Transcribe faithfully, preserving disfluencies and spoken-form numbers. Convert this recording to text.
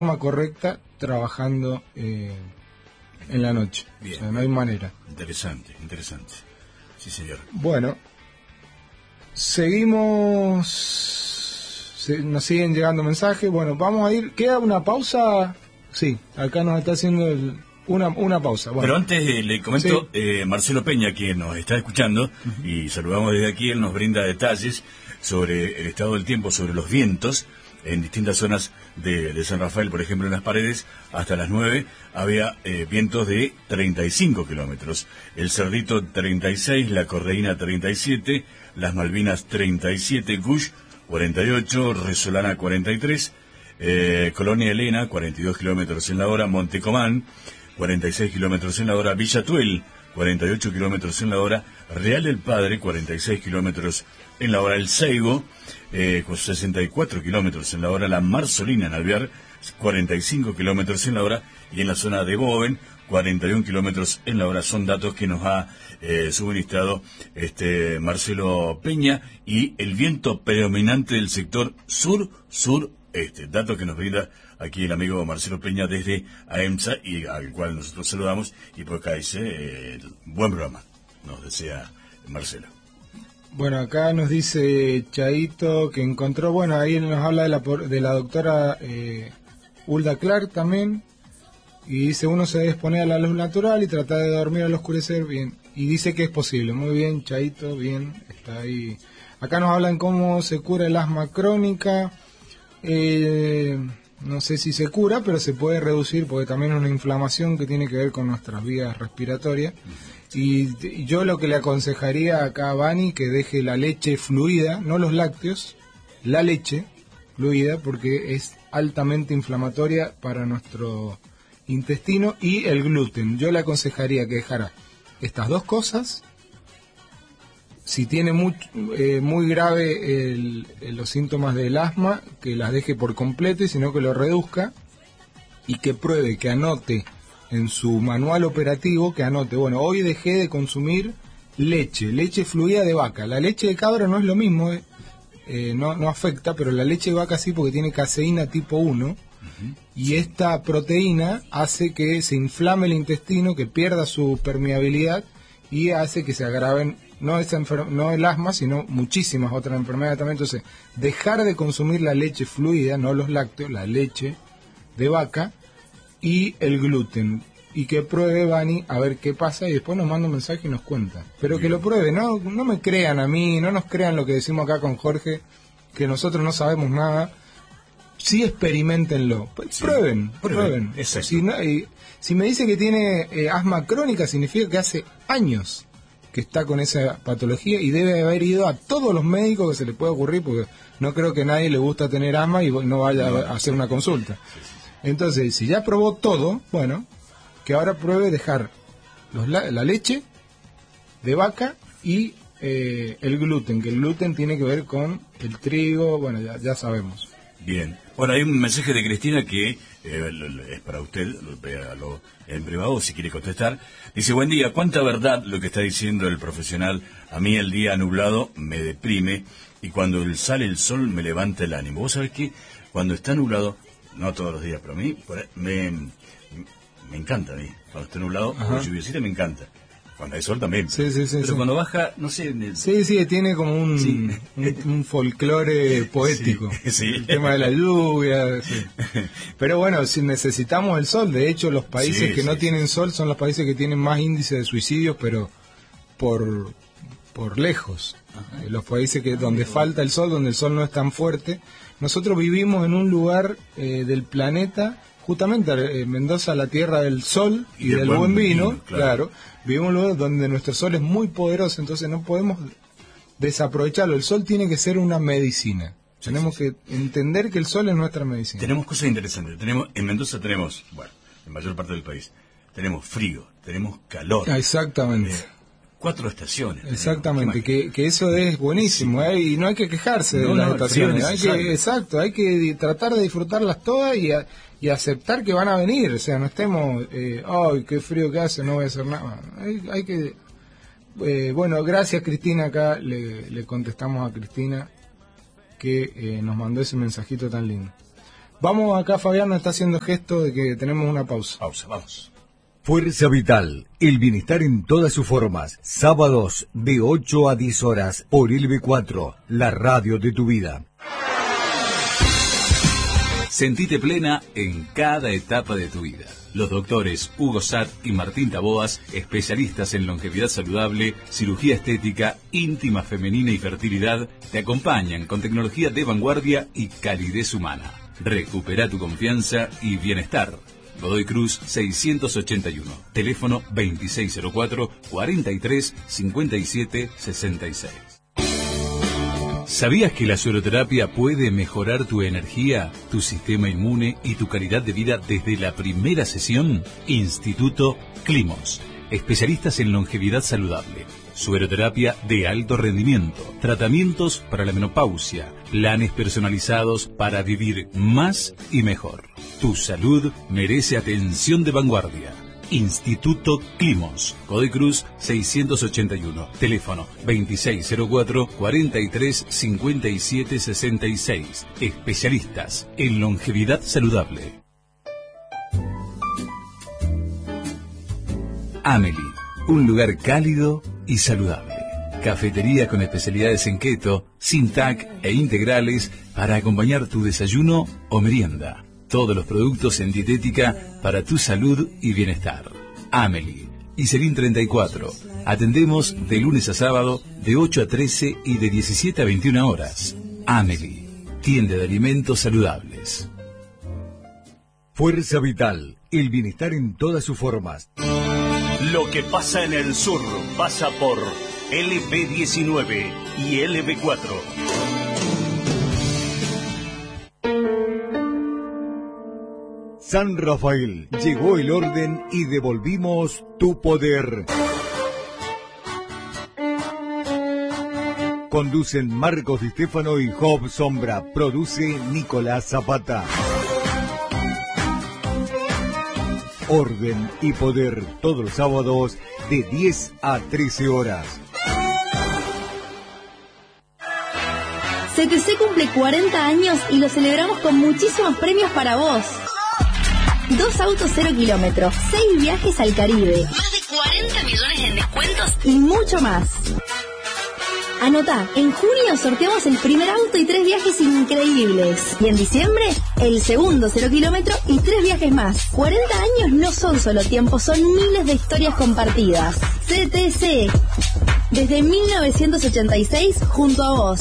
forma correcta trabajando eh, en la noche. Bien. O sea, no hay manera. Interesante, interesante. Sí, señor. Bueno, seguimos. Se, nos siguen llegando mensajes. Bueno, vamos a ir. ¿Queda una pausa? Sí, acá nos está haciendo el, una, una pausa. Bueno. Pero antes eh, le comento, Sí. eh, Marcelo Peña, quien nos está escuchando, uh-huh. y saludamos desde aquí, él nos brinda detalles sobre el estado del tiempo, sobre los vientos en distintas zonas de, de San Rafael. Por ejemplo, en Las Paredes, hasta las nueve había eh, vientos de treinta y cinco kilómetros. El Cerdito treinta y seis, La Cordeína treinta y siete, Las Malvinas treinta y siete, Gush cuarenta y ocho, Resolana cuarenta y tres, eh, Colonia Elena cuarenta y dos kilómetros en la hora, Montecomán cuarenta y seis kilómetros en la hora, Villa Tuel cuarenta y ocho kilómetros en la hora, Real del Padre cuarenta y seis kilómetros en la hora, El Seibo eh, con sesenta y cuatro kilómetros en la hora, La Marzolina en Alvear cuarenta y cinco kilómetros en la hora, y en la zona de Boven cuarenta y uno kilómetros en la hora. Son datos que nos ha eh, suministrado este Marcelo Peña, y el viento predominante del sector sur-sureste, datos que nos brinda aquí el amigo Marcelo Peña desde AEMSA, y al cual nosotros saludamos, y por acá dice, eh, buen programa, nos desea Marcelo. Bueno, acá nos dice Chaito que encontró, bueno, ahí nos habla de la, de la doctora eh, Hulda Clark también, y dice, uno se debe exponer a la luz natural y tratar de dormir al oscurecer, bien, y dice que es posible. Muy bien, Chaito, bien, está ahí. Acá nos hablan cómo se cura el asma crónica. Eh, no sé si se cura, pero se puede reducir, porque también es una inflamación que tiene que ver con nuestras vías respiratorias. Y, y yo lo que le aconsejaría acá a Bani, que deje la leche fluida, no los lácteos, la leche fluida, porque es altamente inflamatoria para nuestro intestino, y el gluten. Yo le aconsejaría que dejara estas dos cosas. Si tiene muy, eh, muy grave el, el, los síntomas del asma, que las deje por completo, y sino que lo reduzca, y que pruebe, que anote en su manual operativo, que anote, bueno, hoy dejé de consumir leche, leche fluida de vaca. La leche de cabra no es lo mismo, eh, eh, no, no afecta, pero la leche de vaca sí, porque tiene caseína tipo uno, uh-huh. Y esta proteína hace que se inflame el intestino, que pierda su permeabilidad, y hace que se agraven no, esa enfer- no el asma, sino muchísimas otras enfermedades también. Entonces, dejar de consumir la leche fluida, no los lácteos, la leche de vaca, y el gluten, y que pruebe Bani a ver qué pasa, y después nos manda un mensaje y nos cuenta, pero que lo pruebe, no, no me crean a mí, no nos crean lo que decimos acá con Jorge, que nosotros no sabemos nada. Sí, experimentenlo, pues, sí, prueben, prueben. Si, no, y, si me dice que tiene eh, asma crónica, significa que hace años que está con esa patología, y debe haber ido a todos los médicos que se le puede ocurrir, porque no creo que a nadie le gusta tener asma y no vaya a hacer una consulta. Entonces, si ya probó todo, bueno, que ahora pruebe dejar los, la, la leche de vaca y eh, el gluten, que el gluten tiene que ver con el trigo, bueno, ya, ya sabemos. Bien. Bueno, hay un mensaje de Cristina que eh, es para usted, lo, lo, en privado, si quiere contestar. Dice, buen día, cuánta verdad lo que está diciendo el profesional. A mí el día nublado me deprime, y cuando sale el sol me levanta el ánimo. Vos sabés que cuando está nublado, no todos los días, pero a mí me, me encanta a mí. Cuando está nublado, o lluviosita, me encanta. Cuando hay sol también. Sí, sí, sí, pero sí. Cuando baja, no sé... El... Sí, sí, tiene como un, sí. un, un folclore poético. Sí, sí. El tema de la lluvia. Sí. Pero bueno, si necesitamos el sol. De hecho, los países sí, que sí, no sí. tienen sol son los países que tienen más índice de suicidios, pero por, por lejos. Ajá. Los países que donde falta el sol, donde el sol no es tan fuerte. Nosotros vivimos en un lugar eh, del planeta, justamente eh, Mendoza, la tierra del sol y, y del buen, buen vino, vino claro. claro. Vivimos en un lugar donde nuestro sol es muy poderoso, entonces no podemos desaprovecharlo. El sol tiene que ser una medicina. Sí, tenemos sí, sí. que entender que el sol es nuestra medicina. Tenemos cosas interesantes. Tenemos en Mendoza tenemos, bueno, en mayor parte del país, tenemos frío, tenemos calor. Ah, exactamente. Eh, Cuatro estaciones. Exactamente, que, que eso es buenísimo, sí. ¿eh? Y no hay que quejarse no, de las no, estaciones, hay que, exacto, hay que tratar de disfrutarlas todas y, a, y aceptar que van a venir, o sea, no estemos, eh, ay, qué frío que hace, no voy a hacer nada, hay, hay que, eh, bueno, gracias Cristina, acá le, le contestamos a Cristina que eh, nos mandó ese mensajito tan lindo. Vamos acá, Fabián nos está haciendo gesto de que tenemos una pausa. Pausa, vamos. Fuerza Vital, el bienestar en todas sus formas. Sábados de ocho a diez horas por L B cuatro, la radio de tu vida. Sentite plena en cada etapa de tu vida. Los doctores Hugo Satt y Martín Taboas, especialistas en longevidad saludable, cirugía estética, íntima femenina y fertilidad, te acompañan con tecnología de vanguardia y calidez humana. Recupera tu confianza y bienestar. Godoy Cruz seiscientos ochenta y uno, teléfono veintiséis cero cuatro, cuarenta y tres, cincuenta y siete, sesenta y seis. ¿Sabías que la sueroterapia puede mejorar tu energía, tu sistema inmune y tu calidad de vida desde la primera sesión? Instituto Climos, especialistas en longevidad saludable. Sueroterapia de alto rendimiento, tratamientos para la menopausia, planes personalizados para vivir más y mejor. Tu salud merece atención de vanguardia. Instituto Climos, Godoy Cruz seiscientos ochenta y uno, teléfono veintiséis cero cuatro, cuarenta y tres, cincuenta y siete, sesenta y seis. Especialistas en longevidad saludable. Amelie, un lugar cálido y saludable. Cafetería con especialidades en keto, sin T A C e integrales para acompañar tu desayuno o merienda. Todos los productos en dietética para tu salud y bienestar. Amelie, Iselín treinta y cuatro. Atendemos de lunes a sábado de ocho a trece y de diecisiete a veintiuna horas. Amelie, tienda de alimentos saludables. Fuerza Vital, el bienestar en todas sus formas. Lo que pasa en el sur pasa por L B diecinueve y L B cuatro. San Rafael, llegó el orden y devolvimos tu poder. Conducen Marcos Di Stefano y Job Sombra. Produce Nicolás Zapata. Orden y poder, todos los sábados de diez a trece horas. C T C cumple cuarenta años y lo celebramos con muchísimos premios para vos. Dos autos cero kilómetros, seis viajes al Caribe, más de cuarenta millones en descuentos y mucho más. Anotá, en junio sorteamos el primer auto y tres viajes increíbles. Y en diciembre, el segundo cero kilómetro y tres viajes más. cuarenta años no son solo tiempo, son miles de historias compartidas. C T C, desde mil novecientos ochenta y seis, junto a vos.